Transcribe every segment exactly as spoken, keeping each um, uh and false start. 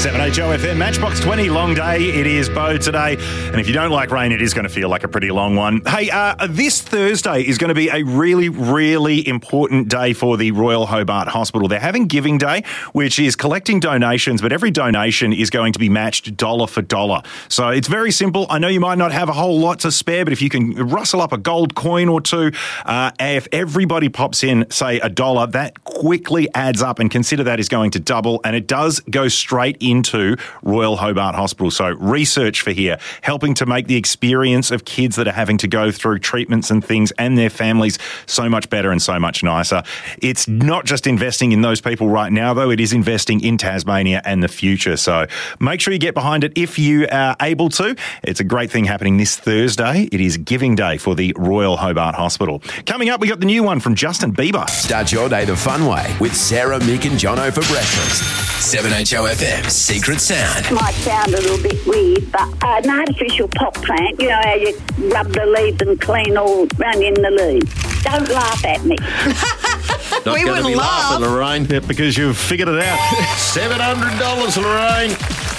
seven H O F M, Matchbox twenty, long day. It is Bo today. And if you don't like rain, it is going to feel like a pretty long one. Hey, uh, this Thursday is going to be a really, really important day for the Royal Hobart Hospital. They're having Giving Day, which is collecting donations, but every donation is going to be matched dollar for dollar. So it's very simple. I know you might not have a whole lot to spare, but if you can rustle up a gold coin or two, uh, if everybody pops in, say, a dollar, that quickly adds up, and consider that is going to double, and it does go straight into Royal Hobart Hospital. So research for here, helping to make the experience of kids that are having to go through treatments and things and their families so much better and so much nicer. It's not just investing in those people right now, though. It is investing in Tasmania and the future. So make sure you get behind it if you are able to. It's a great thing happening this Thursday. It is Giving Day for the Royal Hobart Hospital. Coming up, we got the new one from Justin Bieber. Start your day the fun way with Sarah, Mick and Jono for breakfast. seven H O F M, Secret Sound. Might sound a little bit weird, but uh, an artificial pot plant, you know how you rub the leaves and clean all round in the leaves. Don't laugh at me. Not We going to wouldn't be laugh. laughing, Lorraine. Yeah, because you've figured it out. seven hundred dollars, Lorraine.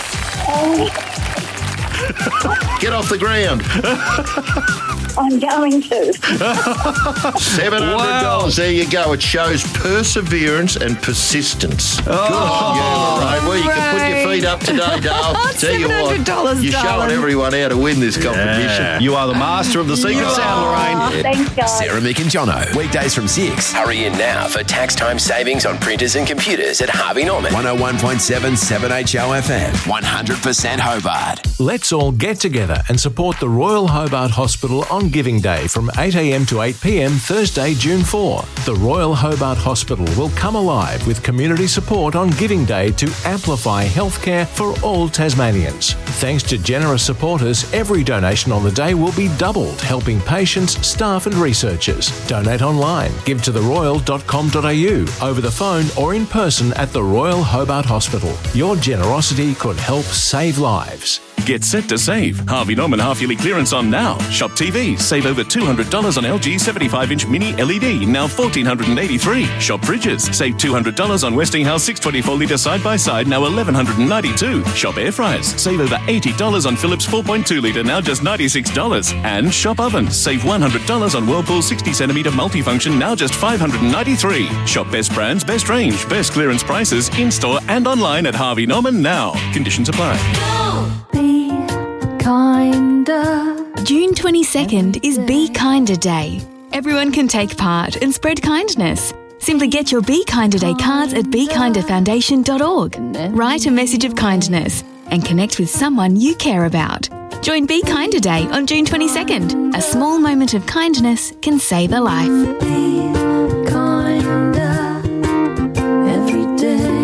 Get off the ground. I'm going to. seven hundred dollars. Wow. There you go. It shows perseverance and persistence. Oh, good on you, Lorraine. Well, you can put your feet up today, Dale. Tell you what, seven hundred dollars, you're showing darling. everyone how to win this competition. Yeah. You are the master of the Secret Sound, Lorraine. Thanks, guys. Sarah, Mick and Jono. Weekdays from six. Hurry in now for tax time savings on printers and computers at Harvey Norman. one oh one point seven seven H O F M. one hundred percent Hobart. Let's all get together and support the Royal Hobart Hospital on Giving Day from eight a m to eight p m Thursday, June fourth. The Royal Hobart Hospital will come alive with community support on Giving Day to amplify healthcare for all Tasmanians. Thanks to generous supporters, every donation on the day will be doubled, helping patients, staff and researchers. Donate online, give to the royal dot com dot a u, over the phone or in person at the Royal Hobart Hospital. Your generosity could help save lives. Get set to save. Harvey Norman half-yearly clearance on now. Shop T Vs. Save over two hundred dollars on L G seventy-five inch mini L E D, now one thousand four hundred eighty-three dollars. Shop fridges. Save two hundred dollars on Westinghouse six twenty-four litre side-by-side, now one thousand one hundred ninety-two dollars. Shop air fryers. Save over eighty dollars on Philips four point two litre, now just ninety-six dollars. And shop ovens. Save one hundred dollars on Whirlpool sixty centimetre multifunction, now just five hundred ninety-three dollars. Shop best brands, best range, best clearance prices, in-store and online at Harvey Norman now. Conditions apply. Be kinder. June twenty-second is Be Kinder Day. Everyone can take part and spread kindness. Simply get your Be Kinder Day cards at be kinder foundation dot org. Write a message of kindness and connect with someone you care about. Join Be Kinder Day on June twenty-second. A small moment of kindness can save a life. Be kinder every day.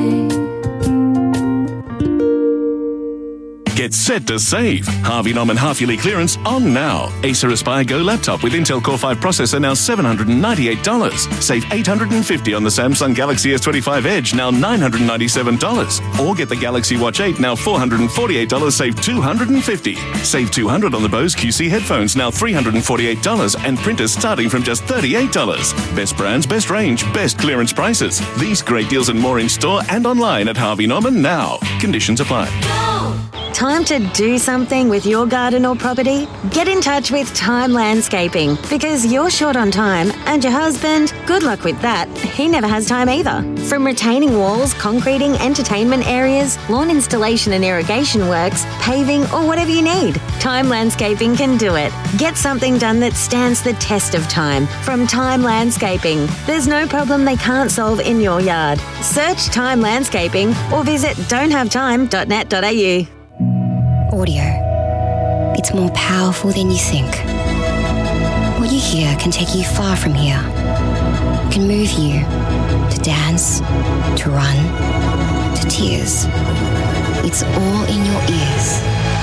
Get set to save. Harvey Norman half-yearly clearance on now. Acer Aspire Go laptop with Intel Core five processor, now seven hundred ninety-eight dollars. Save eight hundred fifty dollars on the Samsung Galaxy S twenty-five Edge, now nine hundred ninety-seven dollars. Or get the Galaxy Watch eight, now four hundred forty-eight dollars, save two hundred fifty dollars. Save two hundred dollars on the Bose Q C headphones, now three hundred forty-eight dollars, and printers starting from just thirty-eight dollars. Best brands, best range, best clearance prices. These great deals and more in store and online at Harvey Norman now. Conditions apply. Time to do something with your garden or property? Get in touch with Time Landscaping, because you're short on time and your husband, good luck with that, he never has time either. From retaining walls, concreting, entertainment areas, lawn installation and irrigation works, paving or whatever you need, Time Landscaping can do it. Get something done that stands the test of time from Time Landscaping. There's no problem they can't solve in your yard. Search Time Landscaping or visit don't have time dot net dot a u. Audio. It's more powerful than you think. What you hear can take you far from here. It can move you to dance, to run, to tears. It's all in your ears.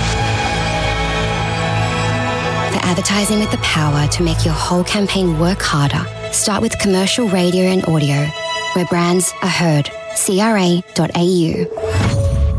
For advertising with the power to make your whole campaign work harder, start with commercial radio and audio, where brands are heard. C R A dot A U.